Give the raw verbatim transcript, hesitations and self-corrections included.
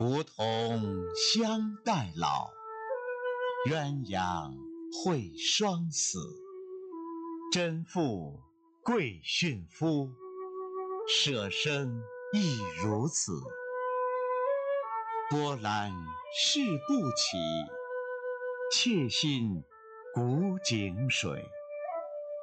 梧桐相待老，鸳鸯会双死。真负贵训夫，舍身亦如此。波澜誓不起，妾心古井水。